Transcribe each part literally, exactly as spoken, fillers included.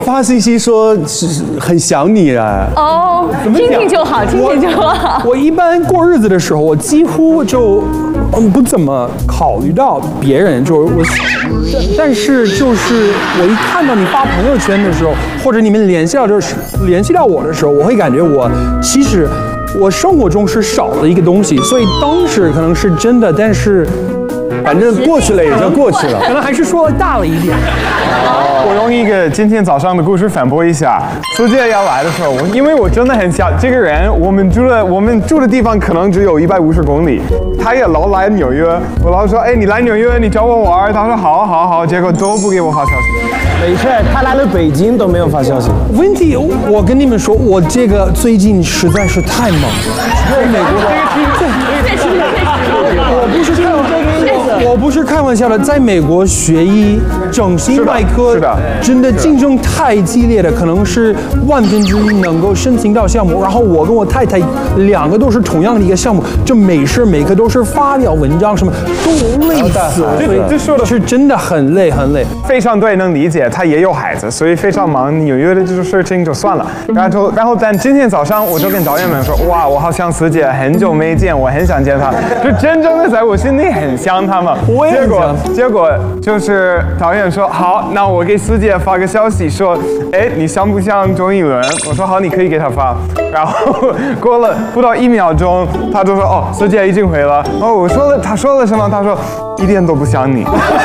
发信息说是很想你啊。 哦，听听就好，听听就好。 我一般过日子的时候，我几乎就嗯不怎么考虑到别人，就是我，但是就是我一看到你发朋友圈的时候，或者你们联系到就是联系到我的时候，我会感觉我其实我生活中是少了一个东西，所以当时可能是真的，但是。 反正过去了也就过去了， 可能还是说大了一点。 我用一个今天早上的故事反驳一下。苏姐要来的时候，我因为我真的很想这个人，我们住的我们住的地方可能只有一百五十公里，他也老来纽约，我老说，哎，你来纽约，你找我玩，他说好好好，结果都不给我发消息。 没事，他来了北京都没有发消息。 问题，我跟你们说，我这个最近实在是太忙了，在美国。 确实确实。 我不是开玩笑，我不是开玩笑的，在美国学医、整形外科，真的竞争太激烈了，可能是万分之一能够申请到项目。然后我跟我太太两个都是同样的一个项目，这每时每刻都是发表文章，什么都累死了。 这这说的是真的很累很累。 非常对，能理解，他也有孩子，所以非常忙。纽约的这种事情就算了。然后然后但今天早上我就跟导演们说，哇，我好想思姐，很久没见，我很想见她，就真正的在我心里很想她嘛。结果结果就是导演说好，那我给思姐发个消息说，哎，你像不像周一伦？我说好，你可以给他发。然后过了不到一秒钟，他就说哦，思姐已经回了。哦，我说了，他说了什么？他说一点都不像你。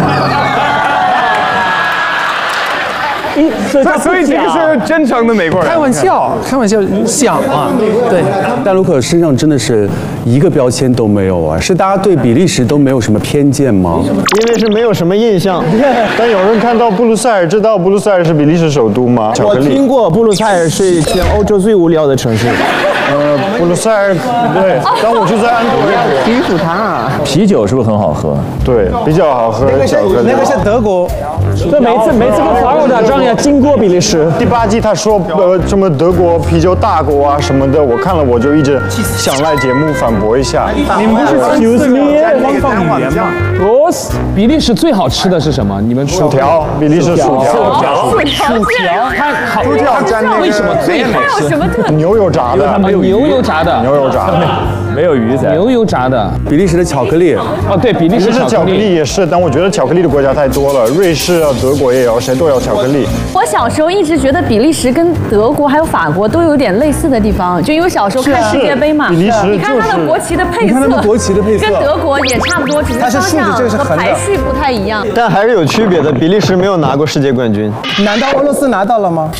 所以所以这个是真诚的美国人。 开玩笑，开玩笑，想啊，对。 但卢可身上真的是一个标签都没有啊，是大家对比利时都没有什么偏见吗？ 因为是没有什么印象。但有人看到布鲁塞尔，知道布鲁塞尔是比利时首都吗？ 我听过布鲁塞尔是全欧洲最无聊的城市。 呃，布鲁塞尔对，但我就在安多利亚。 欺负他啊！ 啤酒是不是很好喝？ 对，比较好喝。那个是那个是德国。这每次每次跟法国打仗要经过比利时。 第八季他说呃什么德国啤酒大国啊什么的，我看了我就一直想来节目反驳一下。 你们是就是官方语言嘛？ 不是，比利时最好吃的是什么？你们薯条，比利时薯条。 薯条，薯条， 它好， 薯条蘸那个为什么最好吃？ 什么特？ 牛油炸的， 牛油炸的， 牛油炸的， 没有鱼噻。 牛油炸的， 比利时的巧克力。 哦，对，比利时巧克力也是，但我觉得巧克力的国家太多了，瑞士啊、德国也有，谁都有巧克力。 我小时候一直觉得比利时跟德国还有法国都有点类似的地方，就因为小时候看世界杯嘛， 比利时你看它的国旗的配色， 你看它的国旗的配色跟德国也差不多，只是方向和排序不太一样。 但还是有区别的，比利时没有拿过世界冠军。 难道俄罗斯拿到了吗？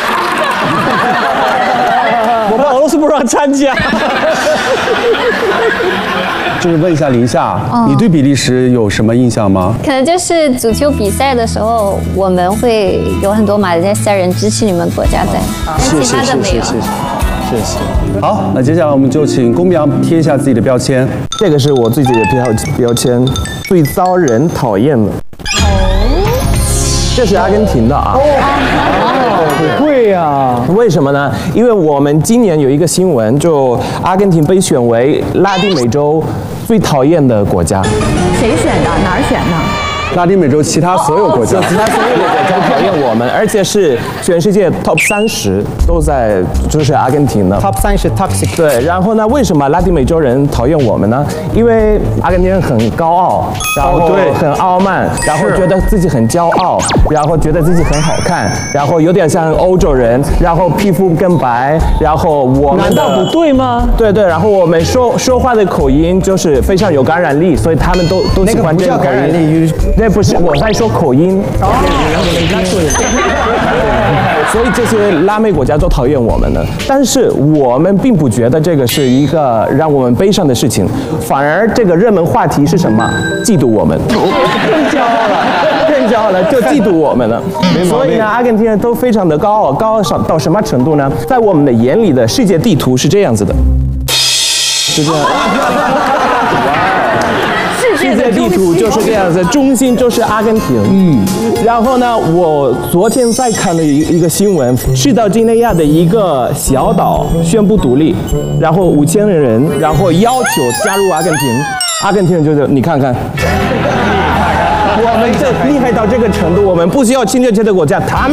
我们俄罗斯不让参加。 就是问一下林夏， 哦你对比利时有什么印象吗？ 可能就是足球比赛的时候，我们会有很多马来西亚人支持你们国家队，但其他的没有。 谢谢。好，那接下来我们就请公羊贴一下自己的标签。 这个是我自己的标标签，最遭人讨厌的。哦，这是阿根廷的啊。不会呀？为什么呢？因为我们今年有一个新闻，就阿根廷被选为拉丁美洲最讨厌的国家。 谁选的？哪儿选的？ 拉丁美洲其他所有国家， 其他所有的国家讨厌我们，而且是全世界 top 三十都在就是阿根廷的 top 三十 toxic。对，然后呢，为什么拉丁美洲人讨厌我们呢？因为阿根廷人很高傲，然后对很傲慢，然后觉得自己很骄傲，然后觉得自己很好看，然后有点像欧洲人，然后皮肤更白，然后我们难道不对吗？对对，然后我们说说话的口音就是非常有感染力，所以他们都都喜欢这个口音。那不是我在说口音，所以这些拉美国家都讨厌我们的，但是我们并不觉得这个是一个让我们悲伤的事情，反而这个热门话题是什么？嫉妒我们，更骄傲了，更骄傲了，就嫉妒我们了。所以呢，阿根廷人都非常的高傲，高傲到什么程度呢？在我们的眼里的世界地图是这样子的，是这样。世界地图就是这样子，中心就是阿根廷。嗯，然后呢，我昨天在看了一一个新闻，赤道几内亚的一个小岛宣布独立，然后五千人，然后要求加入阿根廷。阿根廷人就是你看看，我们这厉害到这个程度，我们不需要侵略这个国家，他们。